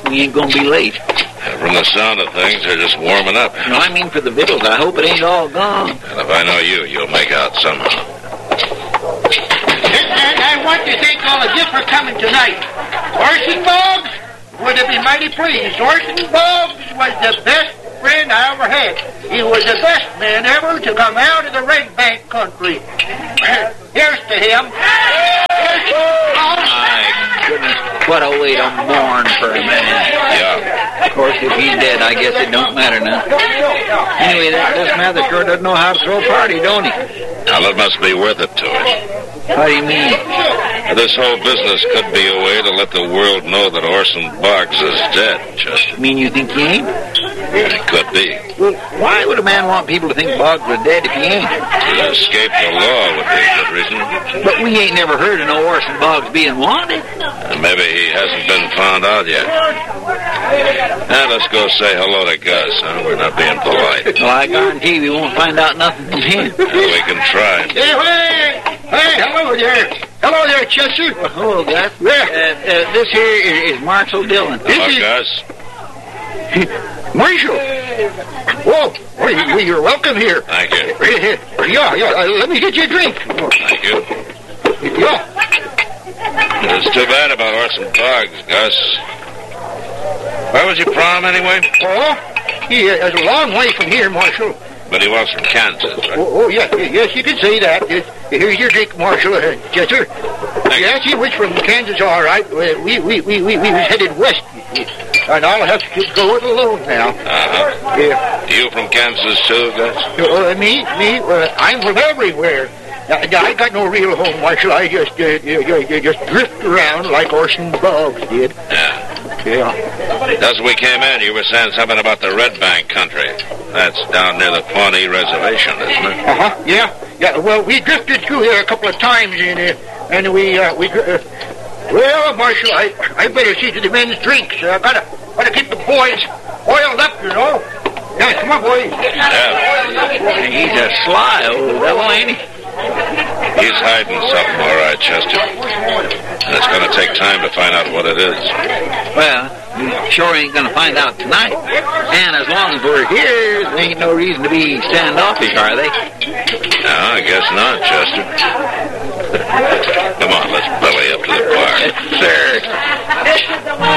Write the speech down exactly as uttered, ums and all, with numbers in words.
we ain't gonna be late. From the sound of things, they're just warming up. No, I mean for the victuals. I hope it ain't all gone. And if I know you, you'll make out somehow. And, and I want to thank all of you for coming tonight. Orson Boggs would have been mighty pleased. Orson Boggs was the best friend I ever had. He was the best man ever to come out of the Red Bank country. Here's to him. My goodness, what a way to mourn for a man. Yeah. Of course, if he's dead, I guess it don't matter now. Anyway, that, this Mather sure doesn't know how to throw a party, don't he? Now, that must be worth it to him. How do you mean? This whole business could be a way to let the world know that Orson Boggs is dead, Chester. You mean you think he ain't? It could be. Well, why would a man want people to think Boggs was dead if he ain't? To escape the law would be a good reason. But we ain't never heard of no Orson Boggs being wanted. And maybe he hasn't been found out yet. Now, let's go say hello to Gus, huh? We're not being polite. Well, I guarantee we won't find out nothing from him. Well, we can try. Hey, hey, hey, hello there. Hello there, Chester. Well, hello, Gus. Uh, uh, this here is, is Marshall Dillon. Hello, is- Gus. Marshall. Whoa, well, you- you're welcome here. Thank you. Yeah, yeah, uh, let me get you a drink. Thank you. Yeah. It's too bad about Orson Boggs, Gus. Where was your prom, anyway? Oh, he is a long way from here, Marshall. But he was from Kansas, right? Oh, oh yeah, yes, you can say that. Yes, here's your drink, Marshall. Uh, Chester. Thank Yes, he was from Kansas, all right. Uh, We, we, we, we, we was headed west. And I'll have to go it alone now. Uh-huh. Yeah. You from Kansas, too, Gus? Uh, me, me, uh, I'm from everywhere. I, I got no real home, Marshall. I just, uh, you, you, you just drift around like Orson Boggs did. Yeah. Yeah. As we came in, you were saying something about the Red Bank country. That's down near the Pawnee Reservation, isn't it? Uh-huh, yeah. Yeah, well, we drifted through there a couple of times, and, uh, and we, uh, we, uh, well, Marshall, I, I better see to the men's drinks. I gotta, gotta keep the boys oiled up, you know. Yeah, come on, boys. Yeah. He's a sly old devil, ain't he? He's hiding something, all right, Chester. And it's going to take time to find out what it is. Well, we sure ain't gonna find out tonight. And as long as we're here, there ain't no reason to be standoffish, are they? No, I guess not, Chester. Come on, let's belly up to the bar. Yes, sir.